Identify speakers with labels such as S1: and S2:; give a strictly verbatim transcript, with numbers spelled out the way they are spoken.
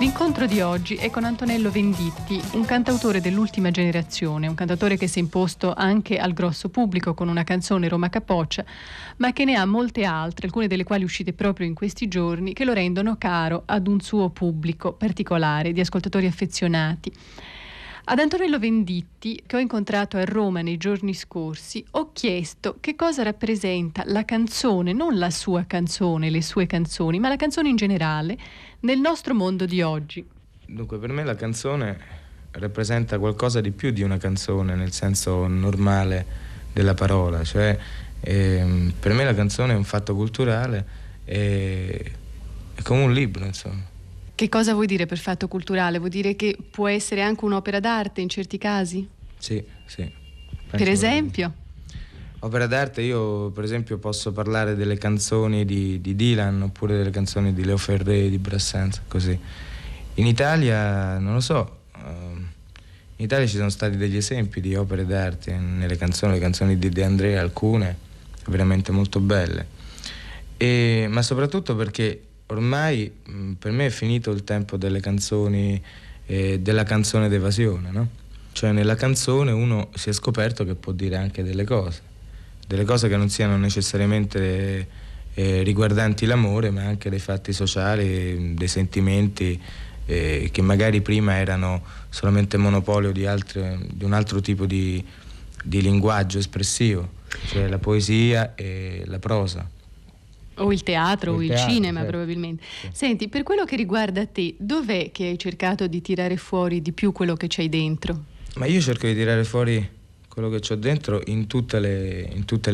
S1: L'incontro di oggi è con Antonello Venditti, un cantautore dell'ultima generazione, un cantautore che si è imposto anche al grosso pubblico con una canzone, Roma Capoccia, ma che ne ha molte altre, alcune delle quali uscite proprio in questi giorni, che lo rendono caro ad un suo pubblico particolare di ascoltatori affezionati. Ad Antonello Venditti, che ho incontrato a Roma nei giorni scorsi, ho chiesto che cosa rappresenta la canzone, non la sua canzone, le sue canzoni, ma la canzone in generale, nel nostro mondo di oggi.
S2: Dunque, per me la canzone rappresenta qualcosa di più di una canzone, nel senso normale della parola. Cioè, ehm, per me la canzone è un fatto culturale, e è come un libro, insomma.
S1: Che cosa vuoi dire per fatto culturale? Vuol dire che può essere anche un'opera d'arte in certi casi?
S2: Sì, sì.
S1: Per esempio?
S2: Opera d'arte, io per esempio posso parlare delle canzoni di, di Dylan, oppure delle canzoni di Leo Ferré, di Brassens, così. In Italia, non lo so, in Italia ci sono stati degli esempi di opere d'arte nelle canzoni, le canzoni di De André, alcune veramente molto belle. E, ma soprattutto perché ormai mh, per me è finito il tempo delle canzoni, eh, della canzone d'evasione, no? Cioè nella canzone uno si è scoperto che può dire anche delle cose, delle cose che non siano necessariamente eh, riguardanti l'amore, ma anche dei fatti sociali, dei sentimenti eh, che magari prima erano solamente monopolio di, altre, di un altro tipo di, di linguaggio espressivo, cioè la poesia e la prosa.
S1: O il teatro o, o il, il teatro, cinema, certo. Probabilmente.
S2: Sì.
S1: Senti, per quello che riguarda te, dov'è che hai cercato di tirare fuori di più quello che c'hai dentro?
S2: Ma io cerco di tirare fuori quello che c'ho dentro in tutte le, in tutte le